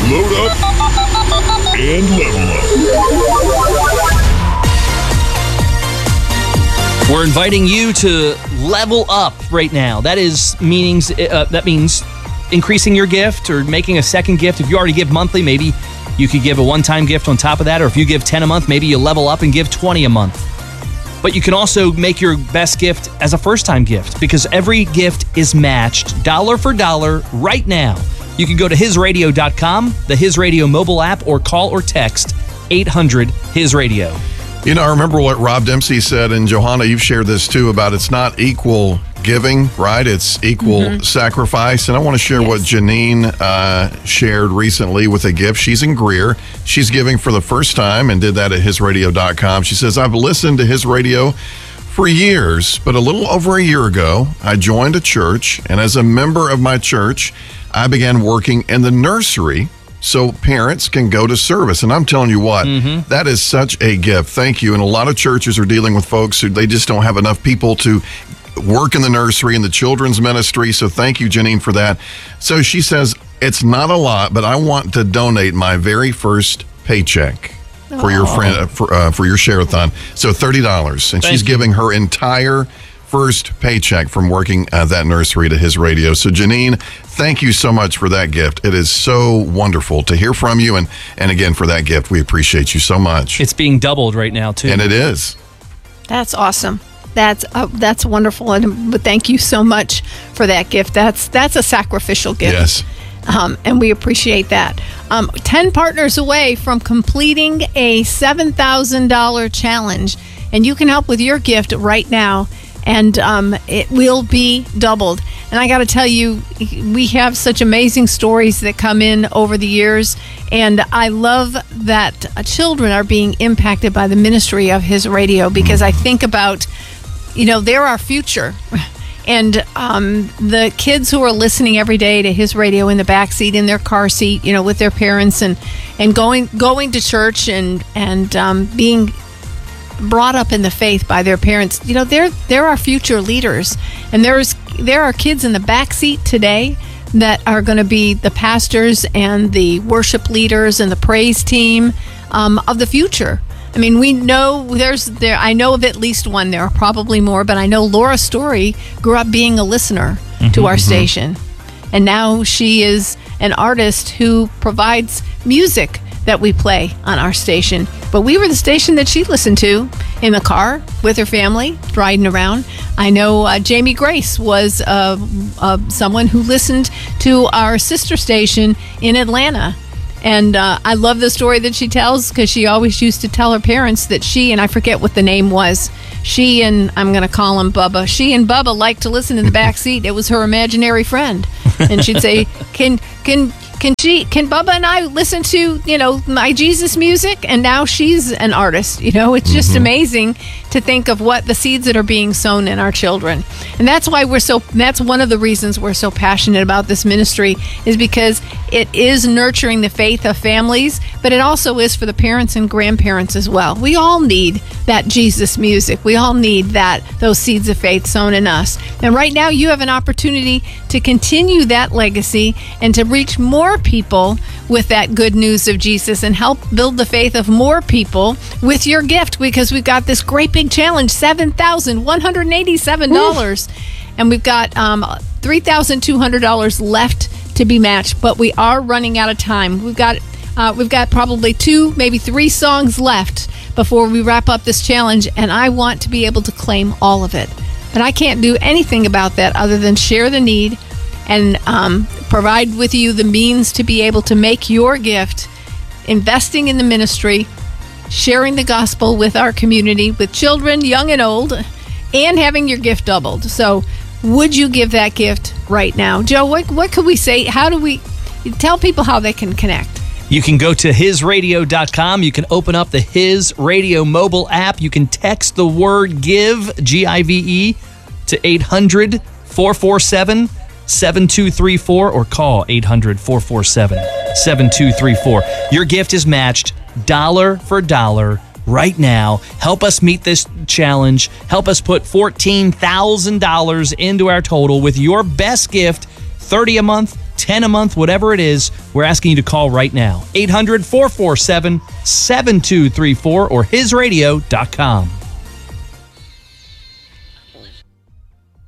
Load up and level up. We're inviting you to level up right now. That means increasing your gift or making a second gift. If you already give monthly, maybe you could give a one-time gift on top of that. Or if you give 10 a month, maybe you level up and give 20 a month. But you can also make your best gift as a first-time gift because every gift is matched dollar for dollar right now. You can go to hisradio.com, the His Radio mobile app, or call or text 800-HIS-RADIO. You know, I remember what Rob Dempsey said, and Johanna, you've shared this too, about it's not equal giving, right? It's equal sacrifice. And I want to share what Janine shared recently with a gift. She's in Greer. She's giving for the first time and did that at hisradio.com. She says, I've listened to His Radio for years, but a little over a year ago, I joined a church, and as a member of my church, I began working in the nursery so parents can go to service. And I'm telling you what, that is such a gift. Thank you. And a lot of churches are dealing with folks who they just don't have enough people to work in the nursery and the children's ministry. So thank you, Janine, for that. So she says, it's not a lot, but I want to donate my very first paycheck for your friend for your share-a-thon. So $30. And she's giving her entire first paycheck from working at that nursery to His Radio. So Janine, thank you so much for that gift. It is so wonderful to hear from you. And again, for that gift, we appreciate you so much. It's being doubled right now, too. And it is. That's awesome. That's wonderful. But thank you so much for that gift. That's a sacrificial gift. Yes. And we appreciate that. 10 partners away from completing a $7,000 challenge. And you can help with your gift right now. And it will be doubled. And I got to tell you, we have such amazing stories that come in over the years. And I love that children are being impacted by the ministry of His Radio, because I think about, they're our future. And the kids who are listening every day to His Radio in the backseat, in their car seat, with their parents and going to church and being brought up in the faith by their parents, they're our future leaders. And there are kids in the backseat today that are going to be the pastors and the worship leaders and the praise team of the future. I mean, we know I know of at least one. There are probably more, but I know Laura Story grew up being a listener to our station. And now she is an artist who provides music that we play on our station. But we were the station that she listened to in the car with her family, riding around. I know Jamie Grace was someone who listened to our sister station in Atlanta. And I love the story that she tells, because she always used to tell her parents that she, and I forget what the name was, she and, I'm going to call him Bubba, she and Bubba liked to listen in the back seat. It was her imaginary friend. And she'd say, Can Bubba and I listen to, my Jesus music? And now she's an artist. It's just amazing to think of what the seeds that are being sown in our children. And that's why that's one of the reasons we're so passionate about this ministry, is because it is nurturing the faith of families, but it also is for the parents and grandparents as well. We all need that Jesus music. We all need those seeds of faith sown in us. And right now you have an opportunity to continue that legacy and to reach more people with that good news of Jesus and help build the faith of more people with your gift, because we've got this great big challenge, $7,187. And we've got $3,200 left to be matched, but we are running out of time. We've got probably 2, maybe 3 songs left before we wrap up this challenge, and I want to be able to claim all of it. But I can't do anything about that other than share the need and provide with you the means to be able to make your gift, investing in the ministry, sharing the gospel with our community, with children, young and old, and having your gift doubled. So would you give that gift right now? Joe, what could we say? How do we tell people how they can connect? You can go to hisradio.com. You can open up the His Radio mobile app. You can text the word GIVE, G-I-V-E, to 800-447-7234 or call 800-447-7234. Your gift is matched dollar for dollar right now. Help us meet this challenge. Help us put $14,000 into our total with your best gift, $30 a month, 10 a month, whatever it is, we're asking you to call right now. 800-447-7234 or hisradio.com.